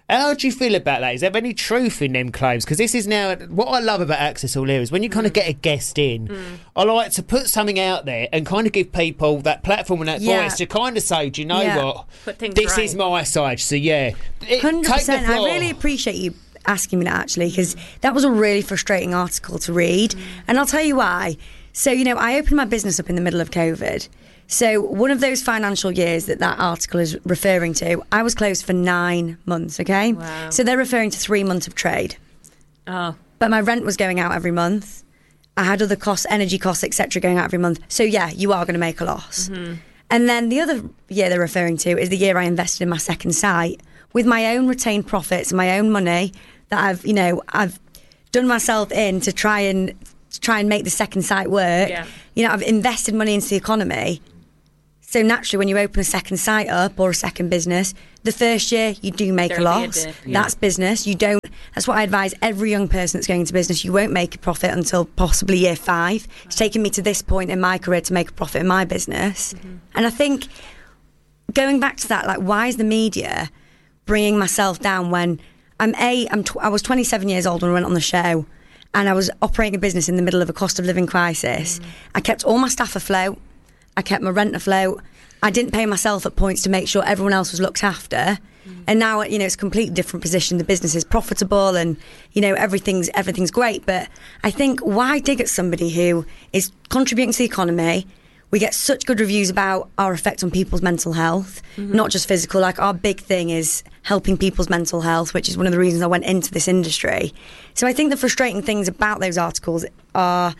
S17: How do you feel about that? Is there any truth in them claims? Because this is now what I love about Access All Areas. When you kind of get a guest in, I like to put something out there and kind of give people that platform and that voice to kind of say, do you know what? This is my side. So
S27: 100%. I really appreciate you asking me that, actually, because that was a really frustrating article to read, and I'll tell you why. So, I opened my business up in the middle of COVID. So one of those financial years that article is referring to, I was closed for 9 months, okay?
S1: Wow.
S27: So they're referring to 3 months of trade.
S1: Oh.
S27: But my rent was going out every month. I had other costs, energy costs, etc., going out every month. So yeah, you are going to make a loss.
S1: Mm-hmm.
S27: And then the other year they're referring to is the year I invested in my second site with my own retained profits and my own money that I've done myself in to try and make the second site work.
S1: Yeah.
S27: I've invested money into the economy. So naturally, when you open a second site up or a second business, the first year you do make a loss. That's business. You don't. That's what I advise every young person that's going into business. You won't make a profit until possibly year 5. It's taken me to this point in my career to make a profit in my business. And I think going back to that, like, why is the media bringing myself down when I was 27 years old when I went on the show, and I was operating a business in the middle of a cost of living crisis. I kept all my staff afloat. I kept my rent afloat. I didn't pay myself at points to make sure everyone else was looked after. And now, it's a completely different position. The business is profitable and, everything's great. But I think, why dig at somebody who is contributing to the economy? We get such good reviews about our effect on people's mental health, not just physical. Like, our big thing is helping people's mental health, which is one of the reasons I went into this industry. So I think the frustrating things about those articles are,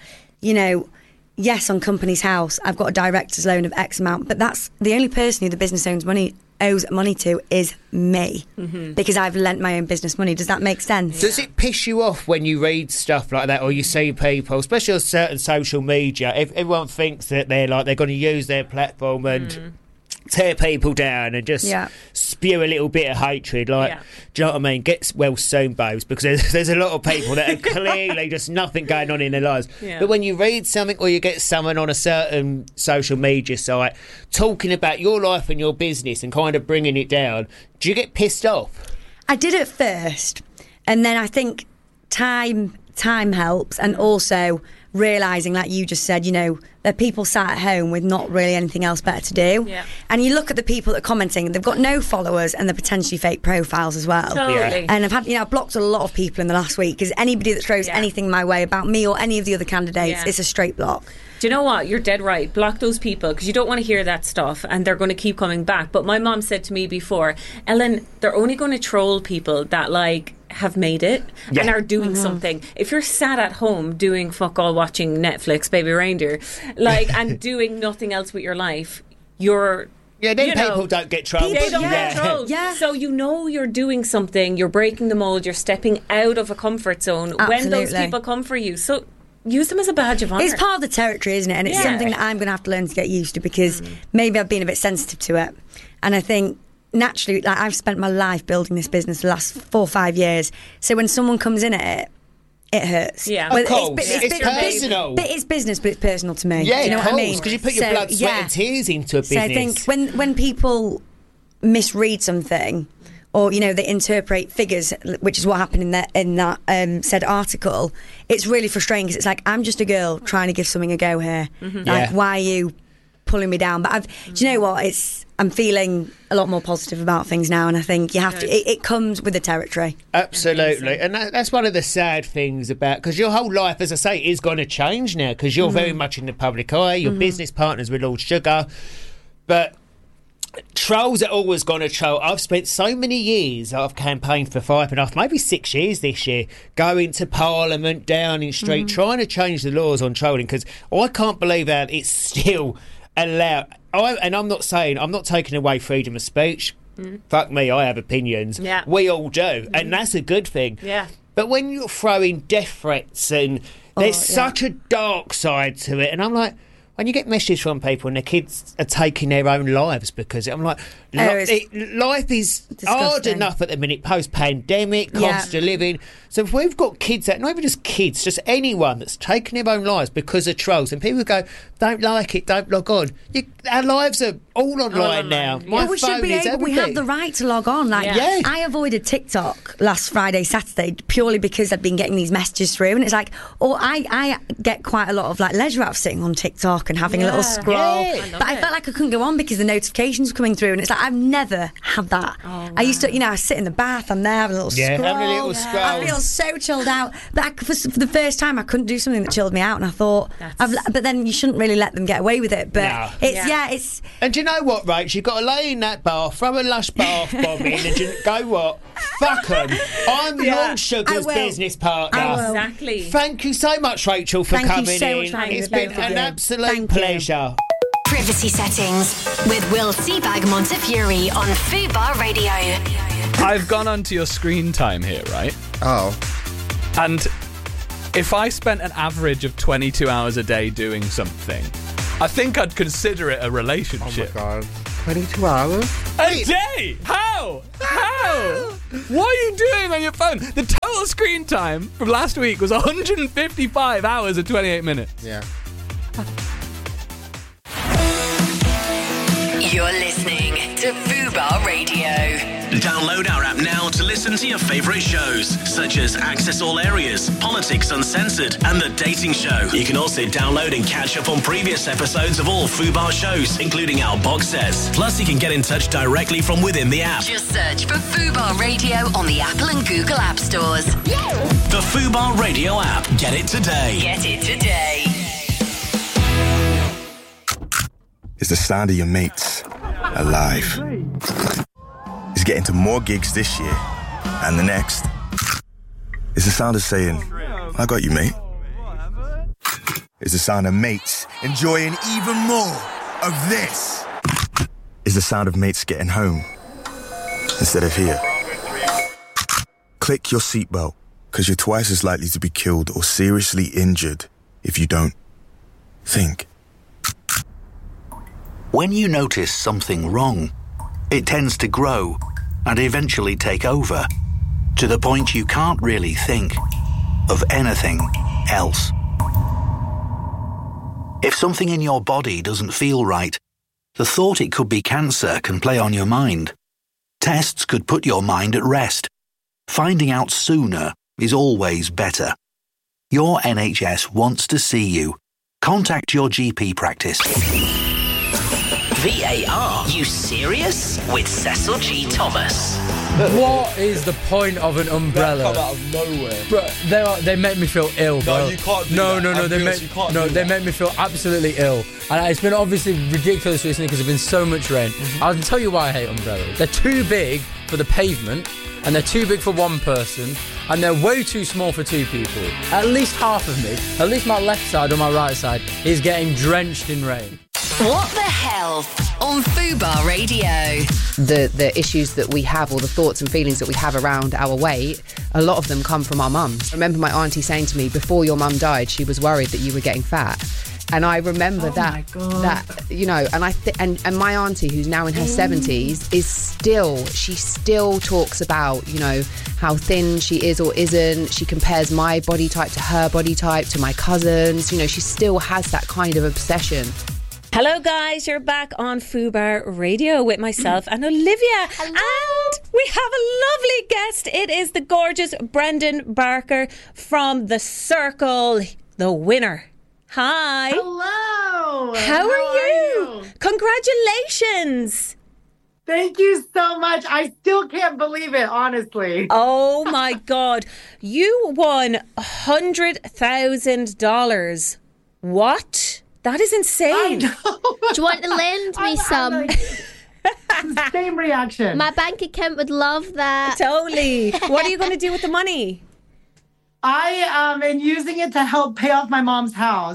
S27: yes, on Companies House, I've got a director's loan of X amount, but that's the only person who the business owes money to is me, because I've lent my own business money. Does that make sense?
S17: Does it piss you off when you read stuff like that, or you see people, especially on certain social media, if everyone thinks that they're going to use their platform and tear people down and just spew a little bit of hatred, do you know what I mean? Get well soon, babes, because there's a lot of people that are clearly just nothing going on in their lives. But when you read something, or you get someone on a certain social media site talking about your life and your business and kind of bringing it down, do you get pissed off?
S27: I did at first, and then I think time helps, and also realising, like you just said, there are people sat at home with not really anything else better to do. And you look at the people that are commenting, they've got no followers and they're potentially fake profiles as well.
S1: Totally.
S27: And I've blocked a lot of people in the last week, because anybody that throws anything my way about me or any of the other candidates, it's a straight block.
S1: Do you know what? You're dead right. Block those people, because you don't want to hear that stuff, and they're going to keep coming back. But my mom said to me before, Ellen, they're only going to troll people that have made it and are doing something. If you're sat at home doing fuck all, watching Netflix, Baby Reindeer, and doing nothing else with your life, you're...
S17: people don't get trolled.
S1: They don't get trolled. So you're doing something, you're breaking the mold, you're stepping out of a comfort zone when those people come for you. So use them as a badge of honour.
S27: It's part of the territory, isn't it? And it's something that I'm going to have to learn to get used to, because maybe I've been a bit sensitive to it. And I think naturally, I've spent my life building this business the last 4 or 5 years. So when someone comes in at it, it hurts.
S17: Yeah, of course. It's personal.
S27: It's business, but it's personal to me.
S17: Yeah,
S27: do you know
S17: of
S27: what I
S17: course,
S27: mean?
S17: because you put your blood, sweat and tears into a business.
S27: So I think when people misread something, or they interpret figures, which is what happened in that said article, it's really frustrating, because it's like, I'm just a girl trying to give something a go here. Why are you pulling me down? But do you know what? I'm feeling a lot more positive about things now, and I think you have to. It comes with the territory.
S17: Absolutely, and that's one of the sad things about, because your whole life, as I say, is going to change now, because you're very much in the public eye. Your business partners with Lord Sugar, but trolls are always going to troll. I've spent so many years, I've campaigned for 5.5, maybe 6 years this year, going to Parliament, Downing Street, trying to change the laws on trolling, because I can't believe that it's still allowed. And I'm not taking away freedom of speech. Fuck me, I have opinions. We all do, and that's a good thing. But when you're throwing death threats, and there's such a dark side to it, and I'm like, when you get messages from people and their kids are taking their own lives because I'm like, life is hard enough at the minute, post-pandemic, cost of living. So if we've got kids that, not even just kids, just anyone that's taking their own lives because of trolls, and people go, don't like it, don't log on. Our lives are all online now. My
S27: we
S17: phone
S27: should be
S17: is
S27: able. We have the right to log on. Like, I avoided TikTok last Friday, Saturday purely because I'd been getting these messages through, and it's like, I get quite a lot of like leisure out of sitting on TikTok and having a little scroll. But I felt like I couldn't go on because the notifications were coming through, and it's like I've never had that. I used to, I sit in the bath, I'm there having a little scroll.
S17: Having a little scroll.
S27: I feel so chilled out. But for the first time, I couldn't do something that chilled me out, and I thought, but then you shouldn't really let them get away with it. But it's.
S17: And do you know what, Rach? You've got to lay in that bath, throw a Lush bath bomb in, and go what? Fuck them. I'm Lord Sugar's business partner.
S1: Exactly.
S17: Thank you so much, Rachel, for coming in. It's been an absolute pleasure.
S6: Privacy Settings with Will Seabag Montefiore on Fubar Radio.
S2: I've gone onto your screen time here, right?
S4: Oh.
S2: And if I spent an average of 22 hours a day doing something, I think I'd consider it a relationship.
S4: Oh my God. 22 hours?
S2: A day? How? What are you doing on your phone? The total screen time from last week was 155 hours and 28 minutes.
S4: Yeah.
S6: You're listening to Fubar Radio.
S3: Download our app now to listen to your favourite shows, such as Access All Areas, Politics Uncensored, and The Dating Show. You can also download and catch up on previous episodes of all Fubar shows, including our box sets. Plus, you can get in touch directly from within the app.
S6: Just search for Fubar Radio on the Apple and Google App Stores.
S3: The Fubar Radio app. Get it today.
S6: Get it today.
S7: It's the sound of your mates alive. It's getting to more gigs this year and the next. It's the sound of saying, I got you, mate. It's the sound of mates enjoying even more of this. It's the sound of mates getting home instead of here. Click your seatbelt, because you're twice as likely to be killed or seriously injured if you don't think.
S8: When you notice something wrong, it tends to grow and eventually take over, to the point you can't really think of anything else. If something in your body doesn't feel right, the thought it could be cancer can play on your mind. Tests could put your mind at rest. Finding out sooner is always better. Your NHS wants to see you. Contact your GP practice.
S3: VAR, you serious? With Cecil G. Thomas.
S9: What is the point of an umbrella?
S12: That come out of nowhere.
S9: Bro, they make me feel ill, bro.
S12: No, you can't do
S9: no,
S12: that.
S9: No, they make me feel absolutely ill. And it's been obviously ridiculous recently because there's been so much rain. I'll tell you why I hate umbrellas. They're too big for the pavement, and they're too big for one person, and they're way too small for two people. At least half of me, at least my left side or my right side, is getting drenched in rain.
S6: What the hell on Fubar Radio?
S24: The issues that we have, or the thoughts and feelings that we have around our weight, a lot of them come from our mums. I remember my auntie saying to me, before your mum died, she was worried that you were getting fat. And I remember and my auntie, who's now in her 70s, she still talks about, how thin she is or isn't. She compares my body type to her body type, to my cousins. She still has that kind of obsession.
S1: Hello guys, you're back on Fubar Radio with myself and Olivia. Hello. And we have a lovely guest. It is the gorgeous Brendan Barker from The Circle, the winner. Hi.
S14: Hello.
S1: How are you? Congratulations.
S14: Thank you so much. I still can't believe it, honestly.
S1: Oh my God. You won $100,000. What? That is insane.
S14: Do
S28: you want to lend me some?
S14: Same reaction.
S28: My bank account would love that.
S1: Totally. What are you going to do with the money?
S14: I am using it to help pay off my mom's house.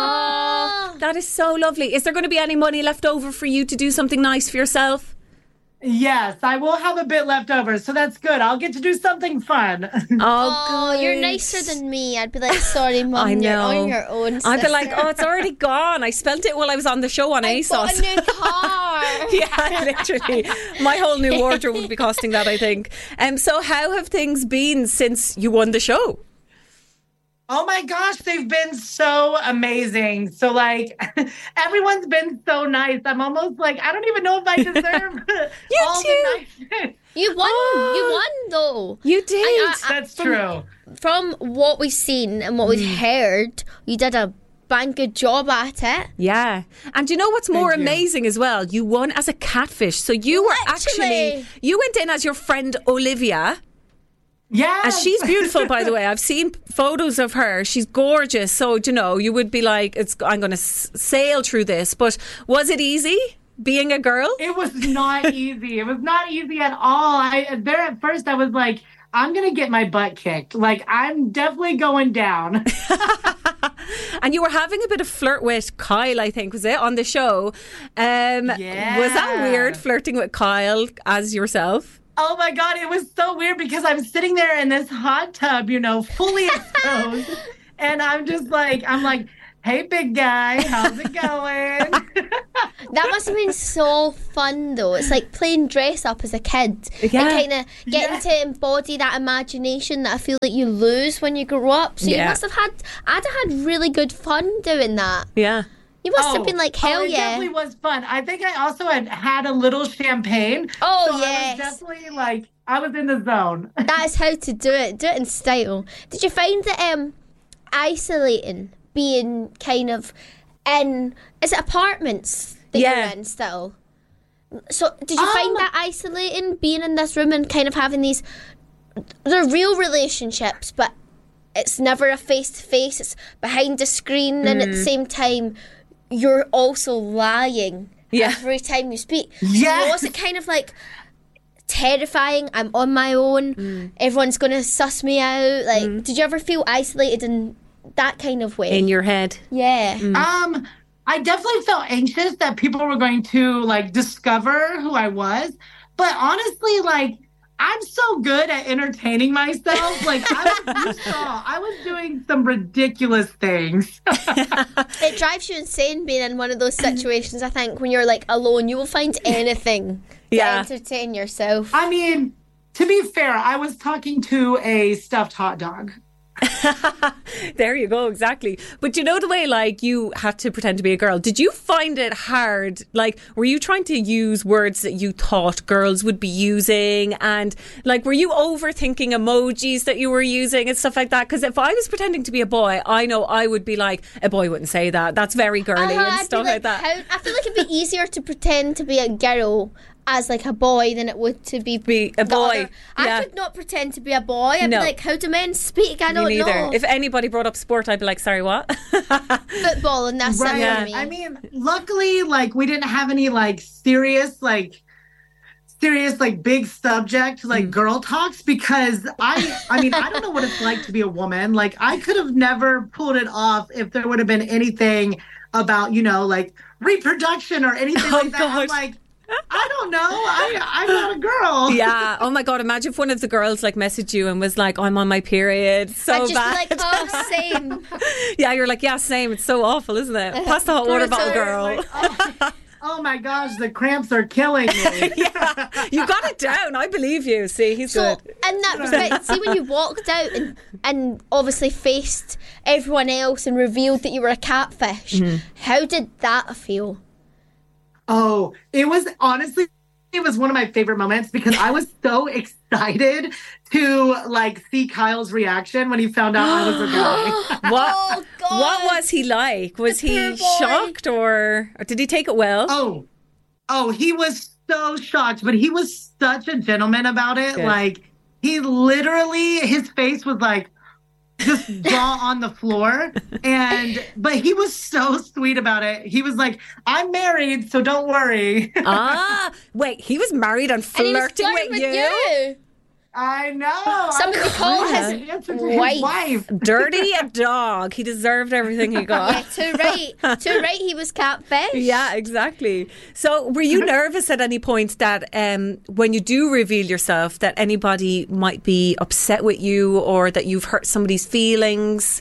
S1: Oh, that is so lovely. Is there going to be any money left over for you to do something nice for yourself?
S14: Yes, I will have a bit left over, so that's good. I'll get to do something fun.
S28: Oh, you're nicer than me. I'd be like, sorry, Mum,
S1: I
S28: you're
S1: know.
S28: on your own.
S1: I'd be like,
S28: sister."
S1: oh, it's already gone. I spelt it while I was on the show on ASOS.
S28: bought a new car.
S1: Yeah, literally. My whole new wardrobe would be costing that, I think. So how have things been since you won the show?
S14: Oh my gosh, they've been so amazing. So like everyone's been so nice. I'm almost like I don't even know if I deserve all the niceness.
S28: You won though.
S1: You did.
S14: That's true.
S28: From what we've seen and what we've heard, you did a bang good job at it.
S1: Yeah. And you know what's more
S28: Thank you.
S1: amazing as well? You won as a catfish. So you were actually, you went in as your friend Olivia.
S14: Yeah.
S1: And she's beautiful, by the way. I've seen photos of her. She's gorgeous. So, you know, you would be like, I'm going to sail through this. But was it easy being a girl?
S14: It was not easy. It was not easy at all. There at first I was like, I'm going to get my butt kicked. Like, I'm definitely going down.
S1: And you were having a bit of flirt with Kyle, I think, was it, on the show?
S14: Yeah.
S1: Was that weird, flirting with Kyle as yourself?
S14: Oh my God, it was so weird because I'm sitting there in this hot tub, you know, fully exposed. And I'm like, hey, big guy, how's it going?
S28: That must have been so fun though. It's like playing dress up as a kid.
S1: Yeah.
S28: And kind of getting to embody that imagination that I feel like you lose when you grow up. So you must have I'd have had really good fun doing that.
S1: Yeah.
S28: You must have been like, hell
S14: it
S28: yeah.
S14: definitely was fun. I think I also had a little champagne.
S28: Oh,
S14: so
S28: yes.
S14: I was definitely like, I was in the zone.
S28: That is how to do it. Do it in style. Did you find that isolating, being kind of in, is it apartments that you're in still? So did you find that isolating, being in this room and kind of having these, they're real relationships, but it's never a face-to-face, it's behind a screen, and at the same time, you're also lying every time you speak.
S14: Yes.
S28: So was it kind of like terrifying? I'm on my own. Everyone's going to suss me out. Like, did you ever feel isolated in that kind of way?
S1: In your head?
S28: Yeah.
S14: I definitely felt anxious that people were going to like discover who I was. But honestly, like, I'm so good at entertaining myself. Like, I was doing some ridiculous things.
S28: It drives you insane being in one of those situations, I think, when you're like alone. You will find anything to entertain yourself.
S14: I mean, to be fair, I was talking to a stuffed hot dog.
S1: There you go, exactly. But you know the way, like, you had to pretend to be a girl. Did you find it hard? Like, were you trying to use words that you thought girls would be using? And, like, were you overthinking emojis that you were using and stuff like that? Because if I was pretending to be a boy, I know I would be like, a boy wouldn't say that. That's very girly and stuff like that.
S28: I feel like it'd be easier to pretend to be a girl as like a boy than it would to be
S1: a boy.
S28: I could not pretend to be a boy. I'd be like, how do men speak? I don't know.
S1: If anybody brought up sport, I'd be like, sorry, what?
S28: Football, and that's
S14: right.
S28: it for me.
S14: I mean, luckily, like, we didn't have any like serious big subject like girl talks, because I mean I don't know what it's like to be a woman. Like, I could have never pulled it off if there would have been anything about, you know, like reproduction or anything like that. I'm like, I don't know. I'm not a girl.
S1: Yeah. Oh my God. Imagine if one of the girls like messaged you and was like, I'm on my period. So
S28: I'd just
S1: bad.
S28: be like, oh, same.
S1: Yeah, you're like, yeah, same. It's so awful, isn't it? Pass the hot water bottle, girl.
S14: Like, oh my gosh, the cramps are killing me.
S1: Yeah, you got it down. I believe you. See, he's good.
S28: In that respect, see when you walked out and obviously faced everyone else and revealed that you were a catfish, how did that feel?
S14: Oh, it was honestly, it was one of my favorite moments because I was so excited to like see Kyle's reaction when he found out I was a guy.
S1: What was he like? Was he shocked or did he take it well?
S14: Oh, he was so shocked, but he was such a gentleman about it.
S1: Good.
S14: Like, he literally, his face was like, just jaw on the floor, but he was so sweet about it. He was like, I'm married, so don't worry.
S1: Wait, he was married and flirting with you?
S14: I know.
S28: Somebody call his wife.
S1: Dirty a dog. He deserved everything he got.
S28: Too right he was catfish.
S1: Yeah, exactly. So were you nervous at any point that when you do reveal yourself that anybody might be upset with you or that you've hurt somebody's feelings?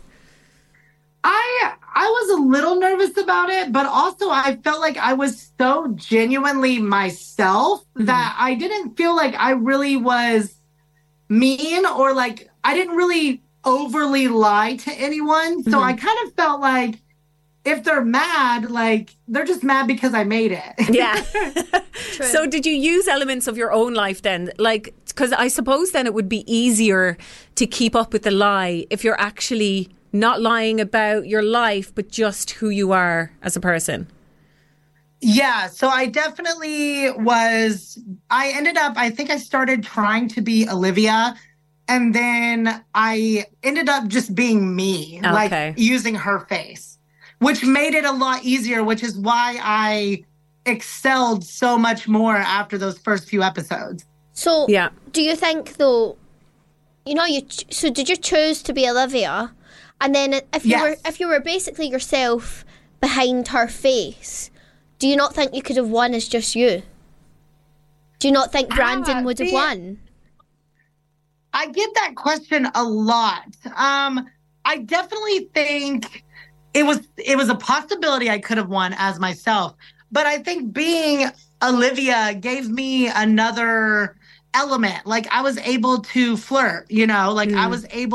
S14: I was a little nervous about it, but also I felt like I was so genuinely myself that I didn't feel like I really was mean or like I didn't really overly lie to anyone. So I kind of felt like if they're mad, like they're just mad because I made it.
S1: Yeah. So did you use elements of your own life then? Like, because I suppose then it would be easier to keep up with the lie if you're actually not lying about your life, but just who you are as a person.
S14: Yeah, so I definitely I think I started trying to be Olivia, and then I ended up just being me, like using her face, which made it a lot easier, which is why I excelled so much more after those first few episodes.
S28: So, do you think though, so did you choose to be Olivia? And then if you were basically yourself behind her face, do you not think you could have won as just you? Do you not think Brandon would have won?
S14: I get that question a lot. I definitely think it was a possibility I could have won as myself. But I think being Olivia gave me another element. Like I was able to flirt, I was able